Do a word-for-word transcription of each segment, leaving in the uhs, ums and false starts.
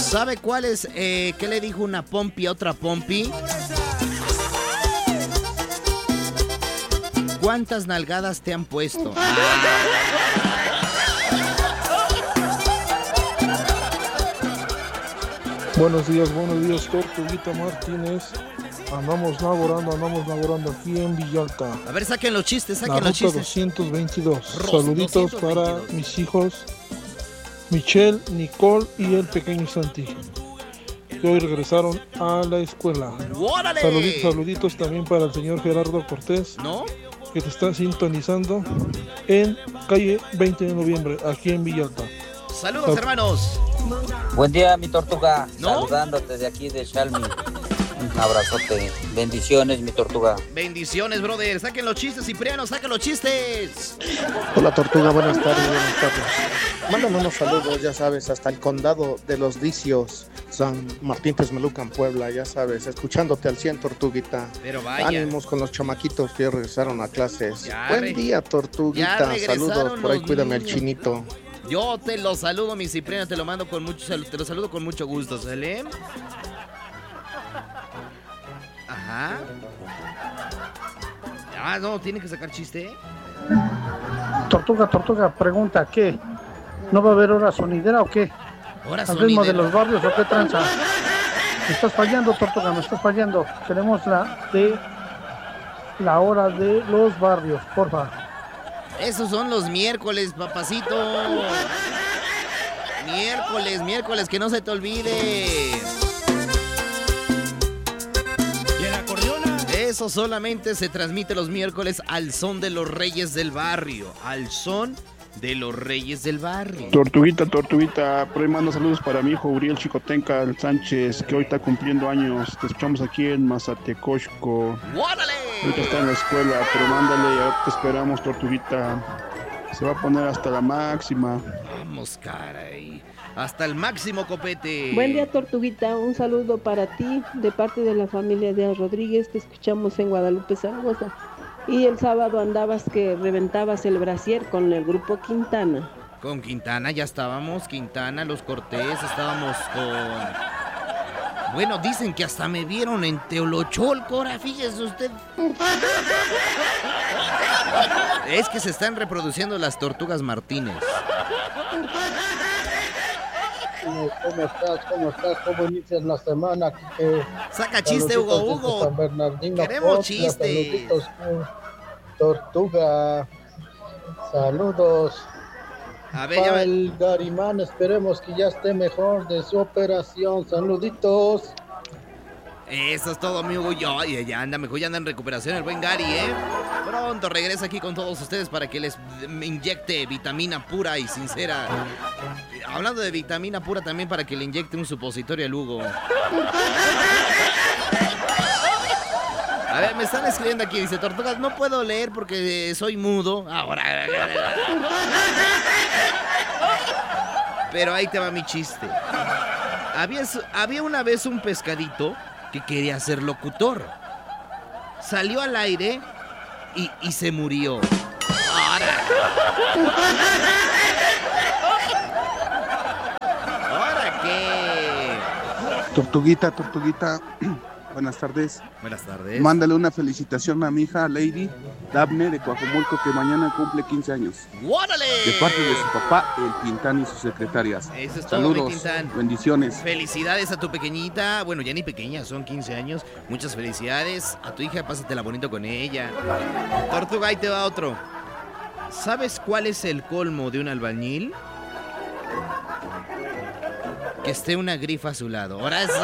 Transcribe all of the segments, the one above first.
¿Sabe cuál es? Eh, ¿Qué le dijo una pompi a otra pompi? ¿Cuántas nalgadas te han puesto? Buenos días, buenos días, Tortuguita Martínez. Andamos laborando, andamos laborando aquí en Villalta. A ver, saquen los chistes, saquen la los ruta chistes. doscientos veintidós. Ros, Saluditos doscientos veintidós. para mis hijos Michelle, Nicole y el pequeño Santi, que hoy regresaron a la escuela. ¡Órale! Saluditos, saluditos también para el señor Gerardo Cortés, ¿no? Que te está sintonizando en calle veinte de noviembre, aquí en Villalta. Saludos, Sal- hermanos. Buen día, mi tortuga. ¿No? Saludándote de aquí de Shalmi. Un abrazote. Bendiciones, mi tortuga. Bendiciones, brother. Saquen los chistes, Cipriano, saquen los chistes. Hola Tortuga, buenas tardes, buenas tardes. Mándame unos saludos, ya sabes, hasta el condado de los Licios, San Martín Texmelucan, Puebla, ya sabes, escuchándote al cien, Tortuguita. Pero vaya. Ánimos con los chamaquitos que ya regresaron a clases. Ya Buen re- día, ya Tortuguita. regresaron Saludos, por ahí los cuídame el niños. chinito. Yo te lo saludo, mi Cipriano, te lo mando con mucho sal- te lo saludo con mucho gusto, ¿sale? Ajá. Ah, no, tiene que sacar chiste. Tortuga, Tortuga, pregunta, ¿qué? ¿No va a haber hora sonidera o qué? Hora ¿Al ritmo de sonidera. los barrios o qué tranza? Me estás fallando, Tortuga, me estás fallando. Queremos la de la hora de los barrios, porfa. Esos son los miércoles, papacito. Miércoles, miércoles, que no se te olvide. ¿Y el acordeona? Eso solamente se transmite los miércoles al son de los Reyes del Barrio. Al son de los Reyes del Barrio. Tortuguita, Tortuguita, por ahí mando saludos para mi hijo Uriel Chicotenca Sánchez, que hoy está cumpliendo años. Te escuchamos aquí en Mazatecoxco. ¡Órale! Ahorita está en la escuela, pero mándale, ya te esperamos, Tortuguita. Se va a poner hasta la máxima. Vamos, caray. Hasta el máximo, copete. Buen día, Tortuguita. Un saludo para ti de parte de la familia de Rodríguez. Te escuchamos en Guadalupe, Zaragoza. Y el sábado andabas que reventabas el brasier con el grupo Quintana. Con Quintana ya estábamos, Quintana, los Cortés, estábamos con... Bueno, dicen que hasta me vieron en Teolocholco, ahora fíjese usted. Es que se están reproduciendo las tortugas Martínez. ¿Cómo estás? ¿Cómo estás? ¿Cómo inicias la semana? Eh, Saca chiste, Hugo, Hugo. San Bernardino, Queremos Potla, chistes. saluditos, eh, Tortuga. Saludos. A ver, ya Para me- el Garimán, esperemos que ya esté mejor de su operación. Saluditos. Eso es todo, amigo. Ya, ya, ya anda mejor, ya anda en recuperación el buen Gary, ¿eh? Pronto regresa aquí con todos ustedes para que les inyecte vitamina pura y sincera. Hablando de vitamina pura, también para que le inyecte un supositorio al Hugo. A ver, me están escribiendo aquí, dice Tortugas, no puedo leer porque soy mudo. Ahora. Pero ahí te va mi chiste. Había, había una vez un pescadito que quería ser locutor. Salió al aire y, y se murió. ¡Ahora! ¿Ahora qué? Tortuguita, Tortuguita, buenas tardes. Buenas tardes. Mándale una felicitación a mi hija Lady Dabne de Coajomulco, que mañana cumple quince años. ¡Órale! De parte de su papá, el Tintán, y sus secretarias. Eso es todo, mi Saludos, Tintán. bendiciones. Felicidades a tu pequeñita. Bueno, ya ni pequeña, son quince años. Muchas felicidades. A tu hija, pásatela bonito con ella. Tortuga, ahí te va otro. ¿Sabes cuál es el colmo de un albañil? Que esté una grifa a su lado. Ahora eso.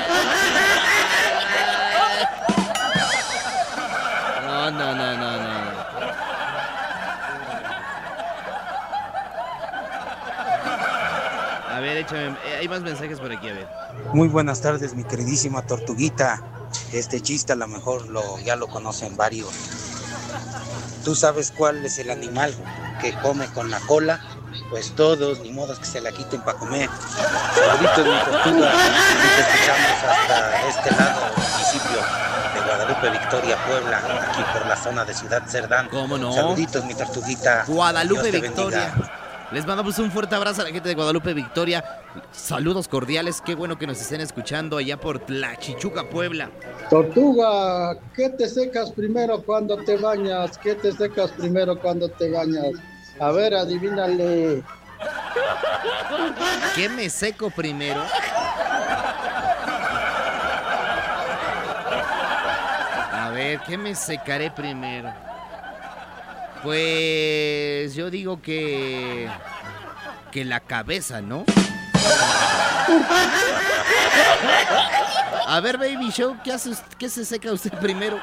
No, no, no, no, no. A ver, échame. eh, Hay más mensajes por aquí, a ver. Muy buenas tardes, mi queridísima Tortuguita. Este chiste a lo mejor lo, ya lo conocen varios. ¿Tú sabes cuál es el animal que come con la cola? Pues todos, ni modo que se la quiten para comer. Saluditos, mi Tortuga. Y te escuchamos hasta este lado del municipio de Guadalupe, Victoria, Puebla, aquí por la zona de Ciudad Cerdán. ¿Cómo no? Saluditos, mi Tortuguita. Guadalupe, Dios te Victoria. bendiga. Les mandamos un fuerte abrazo a la gente de Guadalupe Victoria. Saludos cordiales, qué bueno que nos estén escuchando allá por Tlachichuca, Puebla. Tortuga, ¿qué te secas primero cuando te bañas? ¿Qué te secas primero cuando te bañas? A ver, adivínale. ¿Qué me seco primero? A ver, ¿qué me secaré primero? Pues yo digo que... que la cabeza, ¿no? A ver, Baby Show, ¿qué hace, qué se seca usted primero?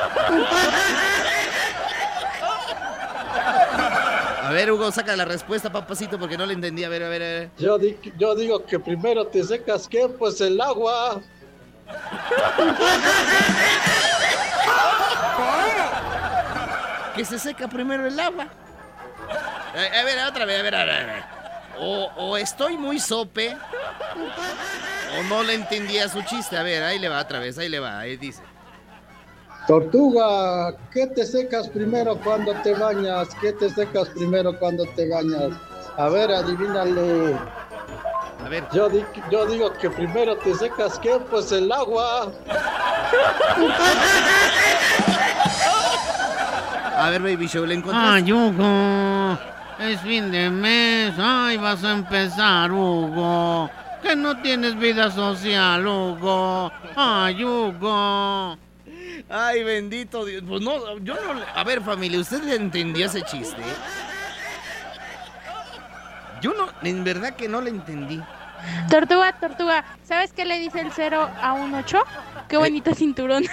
A ver, Hugo, saca la respuesta, papacito, porque no le entendí. A ver, a ver, a ver. Yo, di- yo digo que primero te secas, ¿qué? Pues el agua. Que se seca primero el agua. A, a ver, otra vez, a ver, a ver, a ver. O, o estoy muy sope, o no le entendía su chiste. A ver, ahí le va otra vez, ahí le va, ahí dice. Tortuga, ¿qué te secas primero cuando te bañas? ¿Qué te secas primero cuando te bañas? A ver, adivínale. A ver. Yo, di- yo digo que primero te secas, ¿qué? Pues el agua. A ver, Baby Show, ¿le encontraste? Ay, Hugo, es fin de mes. Ay, vas a empezar, Hugo. Que no tienes vida social, Hugo. Ay, Hugo. Ay, bendito Dios. Pues no, yo no... le- A ver, familia, ¿usted le entendió ese chiste? Yo no, en verdad que no le entendí. Tortuga, tortuga, ¿sabes qué le dice el cero a un ocho? Qué bonito cinturón.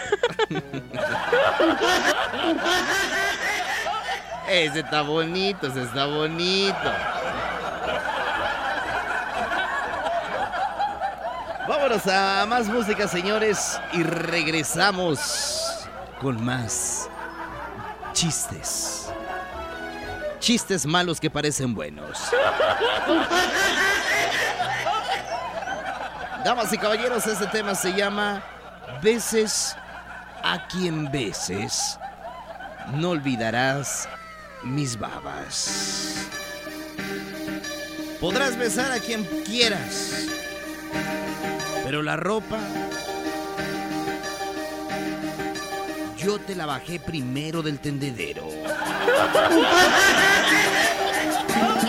Ese está bonito, ese está bonito. Vámonos a más música, señores, y regresamos con más chistes. Chistes malos que parecen buenos. Damas y caballeros, este tema se llama Beses a quien beses, no olvidarás mis babas. Podrás besar a quien quieras, pero la ropa yo te la bajé primero del tendedero.